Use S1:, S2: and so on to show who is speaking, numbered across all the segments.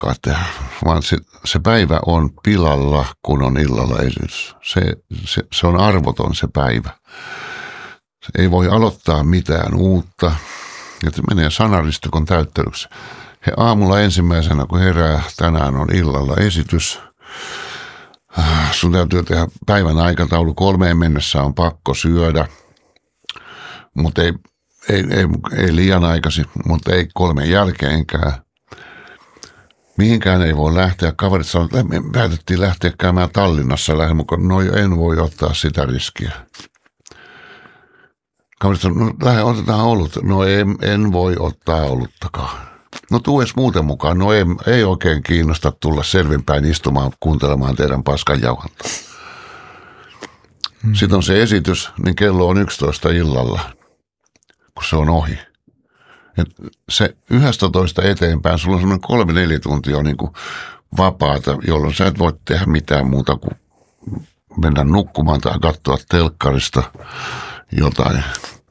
S1: olekaan, vaan se päivä on pilalla, kun on illalla esitys. Se on arvoton se päivä. Se ei voi aloittaa mitään uutta, että menee sanaristikon täyttelyksi. He aamulla ensimmäisenä, kun herää, tänään on illalla esitys. Sun täytyy tehdä päivän aikataulu, 3 mennessä on pakko syödä, mutta ei liian aikaisin, mutta ei 3 jälkeenkään. Mihinkään ei voi lähteä. Kaverit sanoivat, että me päätettiin lähteä käymään Tallinnassa lähellä mukaan. No en voi ottaa sitä riskiä. Kaverit sanoivat, no otetaan olut. No en voi ottaa oluttakaan. No tuu edes muuten mukaan. No ei oikein kiinnosta tulla selvinpäin istumaan kuuntelemaan teidän paskanjauhantaa. Sitten on se esitys, niin kello on 11 illalla, kun se on ohi. Et se 11 eteenpäin, sulla on semmoinen 3-4 tuntia on niin kuin vapaata, jolloin sä et voi tehdä mitään muuta kuin mennä nukkumaan tai katsoa telkkarista jotain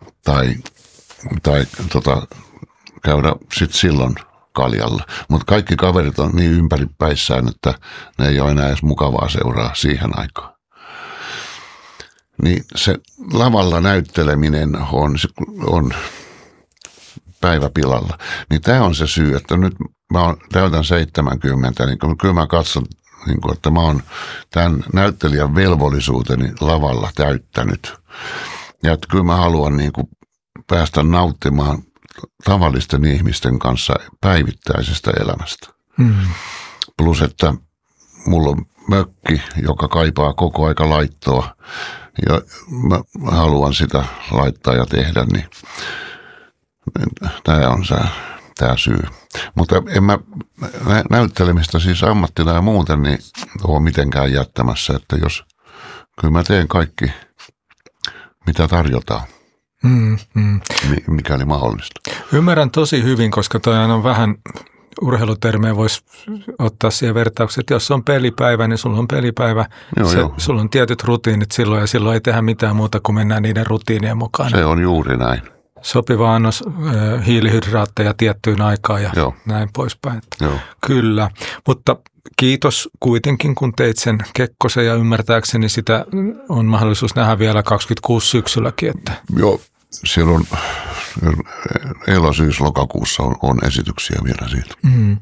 S1: tai käydä sitten silloin kaljalla. Mutta kaikki kaverit on niin ympäripäissään, että ne ei ole enää edes mukavaa seuraa siihen aikaan. Niin se lavalla näytteleminen on päiväpilalla. Niin tämä on se syy, että nyt mä täytän 70, niin kyllä mä katson, niin että mä oon tämän näyttelijän velvollisuuteni lavalla täyttänyt. Ja että kyllä mä haluan niin kuin päästä nauttimaan tavallisten ihmisten kanssa päivittäisestä elämästä. Plus, että mulla on mökki, joka kaipaa koko aika laittoa, ja mä haluan sitä laittaa ja tehdä, niin tämä on tämä syy. Mutta en mä näyttelemistä siis ammattina ja muuten niin ole mitenkään jättämässä, että jos kyllä mä teen kaikki, mitä tarjotaan. Mikäli mahdollista.
S2: Ymmärrän tosi hyvin, koska toi on vähän urheilutermejä voisi ottaa siihen vertaukset. Että jos on pelipäivä, niin sulla on pelipäivä. Sulla on tietyt rutiinit silloin ja silloin ei tehdä mitään muuta kuin mennään niiden rutiinien mukaan.
S1: Se on juuri näin.
S2: Sopiva annos hiilihydraatteja tiettyyn aikaan ja näin poispäin. Kyllä, mutta kiitos kuitenkin, kun teit sen Kekkosen ja ymmärtääkseni sitä on mahdollisuus nähdä vielä 26 syksylläkin. Että.
S1: Joo, siellä on lokakuussa on esityksiä vielä siitä.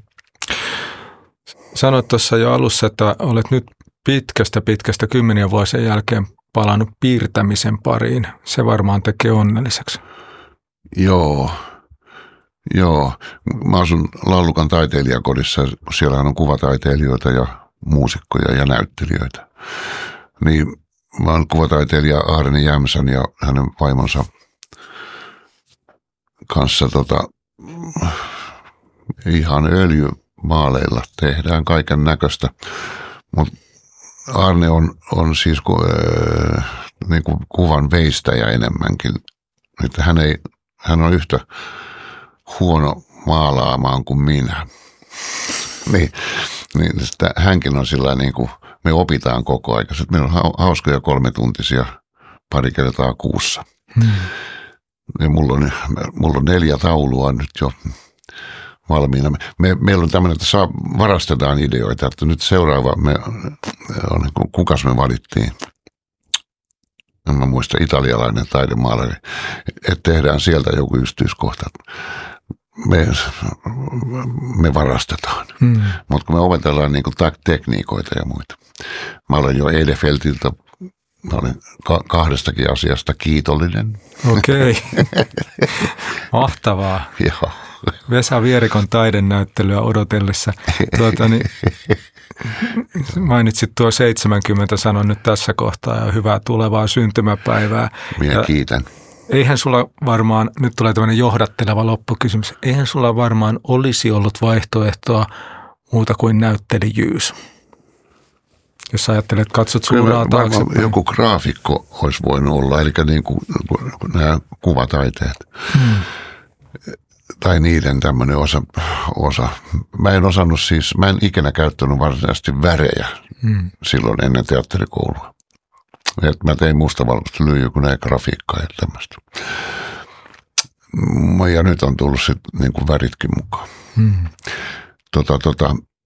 S2: Sanoit tuossa jo alussa, että olet nyt pitkästä 10 vuosien jälkeen palannut piirtämisen pariin. Se varmaan tekee onnelliseksi.
S1: Joo. Mä asun Lallukan taiteilijakodissa. Siellähän on kuvataiteilijoita ja muusikkoja ja näyttelijöitä. Niin mä oon kuvataiteilija Aarni Jämsän ja hänen vaimonsa kanssa ihan öljymaaleilla tehdään kaiken näköistä. Mutta Aarne on siis niin kuin kuvan veistäjä enemmänkin. Että hän on yhtä huono maalaamaan kuin minä. niin hänkin on sillä niin kuin me opitaan koko ajan. Meillä on hauskoja 3-tuntisia pari kertaa kuussa. Ja mulla on 4 taulua nyt jo valmiina. Meillä on tämmöinen, että varastetaan ideoita, että nyt seuraava on, kukas me valittiin. En mä muista, italialainen taidemaalari, että tehdään sieltä joku yksityiskohta. Me varastetaan. Mutta kun me opetellaan niin kuin tekniikoita ja muita. Mä olen jo Ehlefeltiltä, mä olen 2 asiasta kiitollinen.
S2: Okei. Mahtavaa.
S1: Joo.
S2: Vesa Vierikon taidenäyttelyä odotellessa. Mainitsit tuo 70, sanon nyt tässä kohtaa, ja hyvää tulevaa syntymäpäivää.
S1: Minä kiitän.
S2: Eihän sulla varmaan, nyt tulee tämmöinen johdatteleva loppukysymys, eihän sulla varmaan olisi ollut vaihtoehtoa muuta kuin näyttelijyys? Jos ajattelet, katsot suoraan taaksepäin.
S1: Joku graafikko olisi voinut olla, eli niin kuin nämä kuvataiteet. Tai niiden tämmöinen osa. Mä en ikinä käyttänyt varsinaisesti värejä silloin ennen teatterikoulua. Et mä tein mustavalkoista lyijykynää ja grafiikkaa ja tämmöistä. Ja nyt on tullut sitten niin kuin väritkin mukaan.